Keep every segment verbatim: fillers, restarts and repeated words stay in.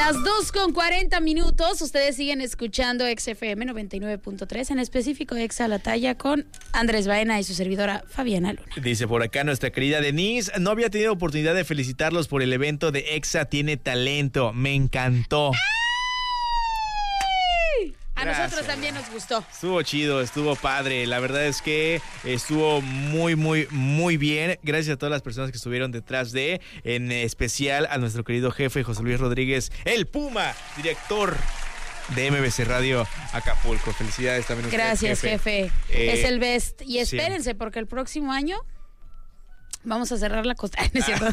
Las dos con cuarenta minutos, ustedes siguen escuchando X F M noventa y nueve punto tres, en específico Exa La Talla con Andrés Baena y su servidora Fabiana Luna. Dice por acá nuestra querida Denise, no había tenido oportunidad de felicitarlos por el evento de Exa Tiene Talento, me encantó. A Gracias. nosotros también nos gustó. Estuvo chido, estuvo padre. La verdad es que estuvo muy, muy, muy bien. Gracias a todas las personas que estuvieron detrás de, en especial a nuestro querido jefe José Luis Rodríguez, el Puma, director de M B C Radio Acapulco. Felicidades también a usted, Gracias, jefe. jefe. Eh, es el best. Y espérense, sí. porque el próximo año vamos a cerrar la costera. ¿No es cierto?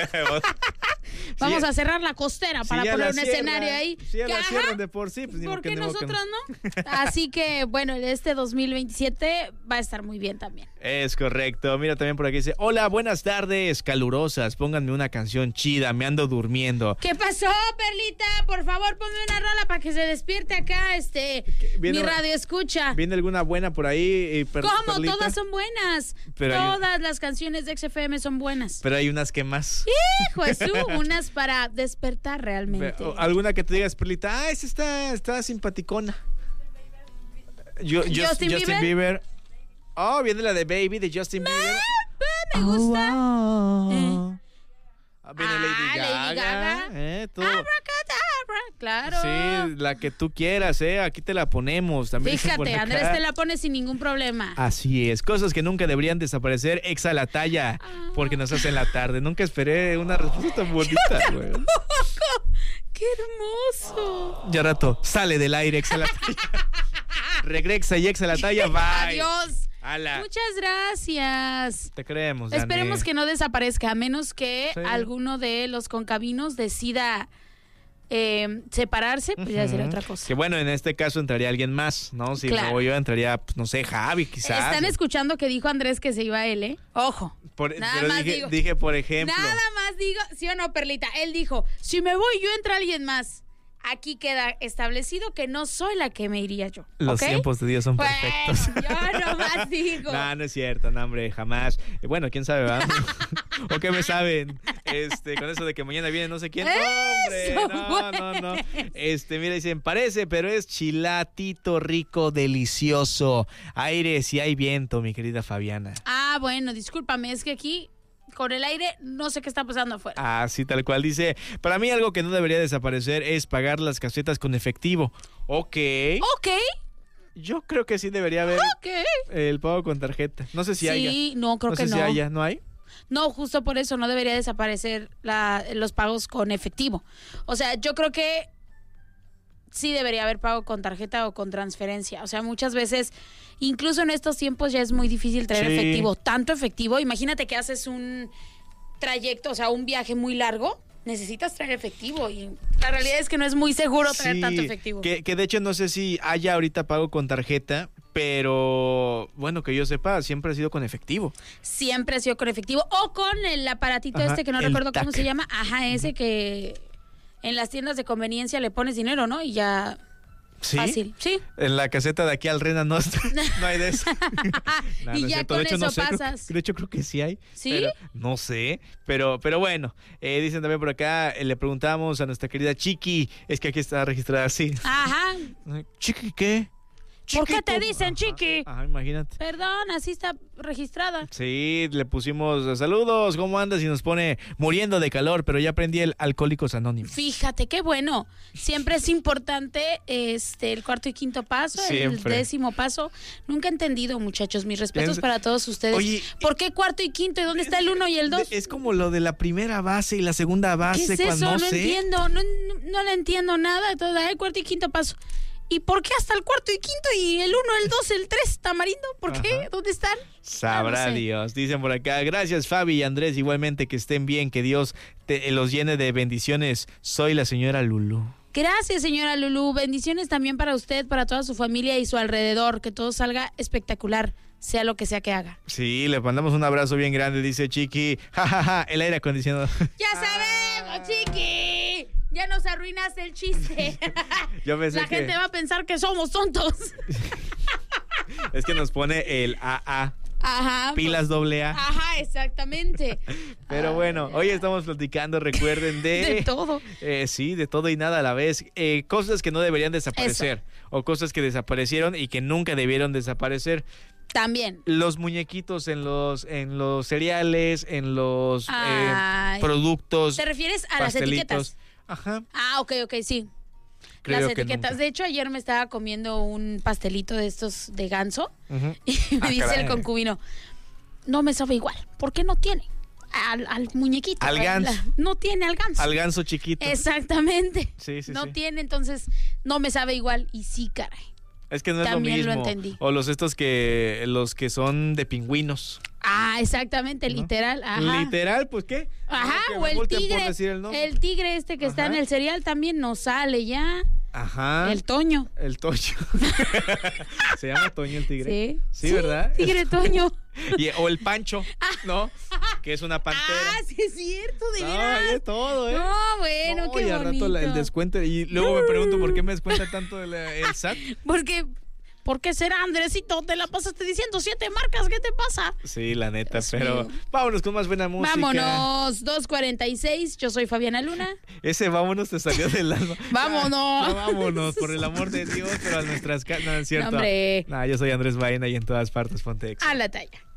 Vamos sí, a cerrar la costera para sí, poner un cierran, escenario ahí. Sí, ya la cierran de por sí. Pues, ¿por qué nosotros no? no? Así que, bueno, este dos mil veintisiete va a estar muy bien también. Es correcto. Mira, también por aquí dice, hola, buenas tardes, calurosas. Pónganme una canción chida, me ando durmiendo. ¿Qué pasó, Perlita? Por favor, ponme una rola para que se despierte acá, este, mi radio escucha. ¿Viene alguna buena por ahí? Per ¿Cómo? Perlita? Todas son buenas. Pero Todas hay... las canciones de X F M son buenas. Pero hay unas que más. Hijo, Jesús, unas para despertar realmente. Pero, alguna que te digas, Perlita, ah, esa está, está simpaticona. Yo, Justin, Justin Bieber. Bieber. Oh, viene la de Baby de Justin Bieber. Me, me gusta. Oh, wow. eh. Viene ah, Lady Gaga. Lady Gaga. Eh, tú. Abracadabra, claro. Sí, la que tú quieras, eh. Aquí te la ponemos. También Fíjate, Andrés te la pone sin ningún problema. Así es. Cosas que nunca deberían desaparecer. Exa La Talla. Ah. Porque nos hace en la tarde. Nunca esperé una respuesta tan bonita, güey. ¡Qué hermoso! Ya rato, sale del aire, Exa La Talla. Regresa y Exa La Talla, bye. Adiós. Ala. Muchas gracias. Te creemos, Esperemos Dani. que no desaparezca, a menos que sí. alguno de los concabinos decida eh, separarse, pues uh-huh. ya sería otra cosa. Que bueno, en este caso entraría alguien más, ¿no? Si claro. no yo entraría, pues, no sé, Javi, quizás. Están escuchando que dijo Andrés que se iba él, ¿eh? Ojo. Por, nada pero más dije, digo. Dije, por ejemplo. Nada más digo, ¿sí o no, Perlita? Él dijo, si me voy yo, entra alguien más. Aquí queda establecido que no soy la que me iría yo. Los ¿okay? tiempos de Dios son bueno, perfectos. Yo nomás digo. No, no es cierto, no, hombre, jamás. Bueno, quién sabe, ¿verdad? ¿O qué me saben? Este, con eso de que mañana viene no sé quién. No, hombre, no, no, no. Este, mira, dicen, parece, pero es chilatito rico, delicioso. Aire, si hay viento, mi querida Fabiana. Ah, bueno, discúlpame, es que aquí con el aire no sé qué está pasando afuera. Ah, sí, tal cual. Dice, para mí algo que no debería desaparecer es pagar las casetas con efectivo. Ok. Ok. Yo creo que sí debería haber okay. el pago con tarjeta. No sé si hay. Sí, no, creo no que sé no. Si haya. ¿No hay? No, justo por eso no debería desaparecer la, los pagos con efectivo. O sea, yo creo que sí debería haber pago con tarjeta o con transferencia. O sea, muchas veces, incluso en estos tiempos ya es muy difícil traer sí. efectivo. Tanto efectivo, imagínate que haces un trayecto, o sea, un viaje muy largo, necesitas traer efectivo y la realidad es que no es muy seguro traer sí, tanto efectivo. Que, que de hecho no sé si haya ahorita pago con tarjeta, pero bueno, que yo sepa, siempre ha sido con efectivo. Siempre ha sido con efectivo o con el aparatito Ajá, este que no recuerdo tac. cómo se llama. Ajá, ese uh-huh. que en las tiendas de conveniencia le pones dinero, ¿no? Y ya... ¿Sí? Fácil, sí. En la caseta de aquí al Rena no, no hay de eso. no, y no ya con de hecho, eso no sé, pasas. Creo, de hecho, creo que sí hay. ¿Sí? Pero, no sé, pero, pero bueno. Eh, dicen también por acá, eh, le preguntamos a nuestra querida Chiqui, es que aquí está registrada así. Ajá. ¿Chiqui qué? ¿Por qué te dicen Chiqui? Ajá, imagínate. Perdón, así está registrada. Sí, le pusimos saludos, ¿cómo andas? Y nos pone muriendo de calor, pero ya aprendí el Alcohólicos Anónimos. Fíjate, qué bueno. Siempre es importante este el cuarto y quinto paso, Siempre. el décimo paso. Nunca he entendido, muchachos, mis respetos para todos ustedes. Oye, ¿por qué cuarto y quinto? ¿Y dónde está el uno y el dos? Es como lo de la primera base y la segunda base. ¿Qué es eso? No, no sé. entiendo, no, no, no le entiendo nada. Todo el cuarto y quinto paso. ¿Y por qué hasta el cuarto y quinto y el uno, el dos, el tres, Tamarindo? ¿Por qué? Ajá. ¿Dónde están? Sabrá ah, no sé. Dios. Dicen por acá, gracias Fabi y Andrés, igualmente que estén bien, que Dios te, los llene de bendiciones. Soy la señora Lulú. Gracias, señora Lulú. Bendiciones también para usted, para toda su familia y su alrededor. Que todo salga espectacular, sea lo que sea que haga. Sí, le mandamos un abrazo bien grande, dice Chiqui. Ja, ja, ja, el aire acondicionado. ¡Ya sabemos, Chiqui! Ya nos arruinaste el chiste. Yo pensé La que... gente va a pensar que somos tontos. Es que nos pone el A A. Ajá. Pilas doble A. Ajá, exactamente. Pero Ay, bueno, hoy estamos platicando, recuerden, de... De todo. Eh, sí, de todo y nada a la vez. Eh, cosas que no deberían desaparecer. O cosas que desaparecieron y que nunca debieron desaparecer. También. Los muñequitos en los, en los cereales, en los eh, Ay. productos. ¿Te refieres a las pastelitos. etiquetas? Ajá. Ah, ok, ok, sí. Creo las que etiquetas. nunca. De hecho, ayer me estaba comiendo un pastelito de estos de ganso Ujú. y me Ah, dice caray. el concubino, no me sabe igual. ¿Por qué no tiene? Al, al muñequito. Al ganso. La- no tiene al ganso. Al ganso chiquito. Exactamente. Sí, sí, no sí. tiene, entonces no me sabe igual. Y sí, caray. Es que no es También lo lo mismo. entendí. O los estos que los que son de pingüinos. Ah, exactamente, ¿No? literal. Ajá. Literal, pues ¿qué? Ajá, No, que o me el multen por tigre. decir el nombre. El tigre este que está Ajá. en el cereal también no sale ya. Ajá. El Toño. El Toño. ¿Se llama Toño el tigre? Sí. Sí, ¿verdad? Tigre Toño. Y- o el Pancho, ¿no? Que es una pantera. Ah, sí es cierto, de No, veras. de todo, ¿eh? No, bueno, No, qué y al bonito. rato la- el descuento. Y luego me pregunto por qué me descuenta tanto el, el S A T. Porque, ¿por qué será, Andresito? Te la pasaste diciendo siete marcas, ¿qué te pasa? Sí, la neta, Dios pero mío. vámonos con más buena música. Vámonos, dos cuarenta y seis, yo soy Fabiana Luna. Ese vámonos te salió del alma. Vámonos. Ya, vámonos, por el amor de Dios, pero a nuestras casas. No, es cierto. No, hombre. No, yo soy Andrés Baena y en todas partes Pontex. A la talla.